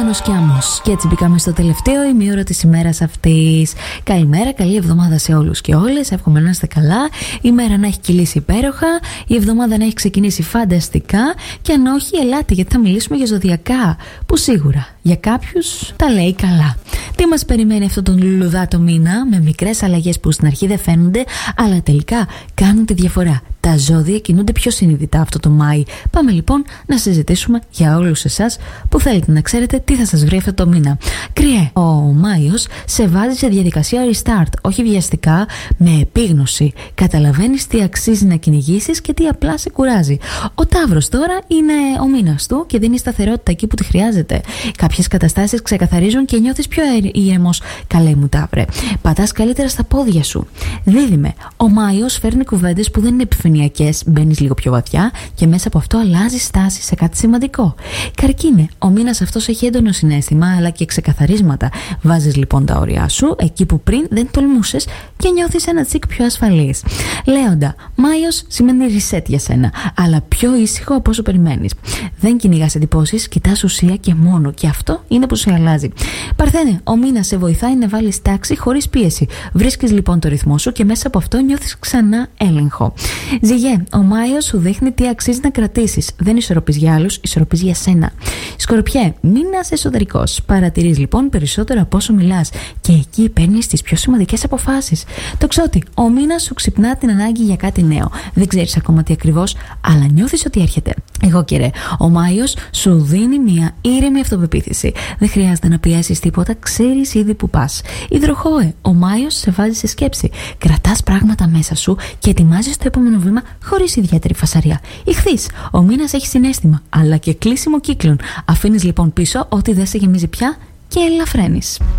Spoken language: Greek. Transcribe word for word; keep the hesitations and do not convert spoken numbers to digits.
Μάνος και Άμμος. Και έτσι μπήκαμε στο τελευταίο ημίωρο της ημέρας αυτής. Καλημέρα, καλή εβδομάδα σε όλους και όλες. Εύχομαι να είστε καλά. Η μέρα να έχει κυλήσει υπέροχα. Η εβδομάδα να έχει ξεκινήσει φανταστικά. Και αν όχι, ελάτε, γιατί θα μιλήσουμε για ζωδιακά. Που σίγουρα για κάποιους τα λέει καλά. Τι μας περιμένει αυτόν τον λουλουδάτο μήνα, με μικρές αλλαγές που στην αρχή δεν φαίνονται, αλλά τελικά κάνουν τη διαφορά. Τα ζώδια κινούνται πιο συνειδητά αυτό το Μάη. Πάμε λοιπόν να συζητήσουμε για όλους εσάς που θέλετε να ξέρετε τι θα σας βρει αυτό το μήνα. Κριέ, ο Μάιος σε βάζει σε διαδικασία restart, όχι βιαστικά, με επίγνωση. Καταλαβαίνεις τι αξίζει να κυνηγήσεις και τι απλά σε κουράζει. Ο Ταύρος τώρα είναι ο μήνας του και δίνει σταθερότητα εκεί που τη χρειάζεται. Κάποιες καταστάσεις ξεκαθαρίζουν και νιώθεις πιο ήρεμος. Καλέ μου Ταύρε, πατάς καλύτερα στα πόδια σου. Δίδυμε, ο Μάιος φέρνει κουβέντες που δεν είναι επιφανειακές, μπαίνεις λίγο πιο βαθιά και μέσα από αυτό αλλάζεις στάση σε κάτι σημαντικό. Καρκίνε, ο μήνας αυτός έχει έντονο συναίσθημα αλλά και ξεκαθαρίσματα. Βάζεις λοιπόν τα όρια σου εκεί που πριν δεν τολμούσες και νιώθεις ένα τσικ πιο ασφαλής. Λέοντα, Μάιος σημαίνει reset για σένα, αλλά πιο ήσυχο από όσο περιμένεις. Δεν κυνηγάς εντυπώσεις, κοιτάς ουσία και μόνο, και αυτό είναι που σε αλλάζει. Παρθένε, ο μήνας σε βοηθάει να βάλεις τάξη χωρίς πίεση. Βρίσκεις λοιπόν το ρυθμό σου και μέσα από αυτό νιώθεις ξανά έλεγχο. Ζυγέ, ο Μάιος σου δείχνει τι αξίζει να κρατήσεις. Δεν ισορροπείς για άλλους, ισορροπείς για σένα. Σκορπιέ, μήνας εσωτερικός. Παρατηρείς λοιπόν περισσότερο από όσο μιλάς και εκεί παίρνεις τις πιο σημαντικές αποφάσεις. Τοξότη, ο μήνας σου ξυπνά την ανάγκη για κάτι νέο. Δεν ξέρεις ακόμα τι ακριβώς, αλλά νιώθεις ότι έρχεται. Εγώ κύριε, ο Μάιος σου δίνει μια ήρεμη αυτοπεποίθηση. Δεν χρειάζεται να πιέσεις τίποτα, ξέρεις ήδη που πας. Υδροχόε, ο Μάιος σε βάζει σε σκέψη. Κρατάς πράγματα μέσα σου και ετοιμάζεις το επόμενο βήμα χωρίς ιδιαίτερη φασαρία. Ιχθύς, ο μήνας έχει συναίσθημα, αλλά και κλείσιμο κύκλων. Αφήνεις λοιπόν πίσω ό,τι δεν σε γεμίζει πια και ελαφραίνεις.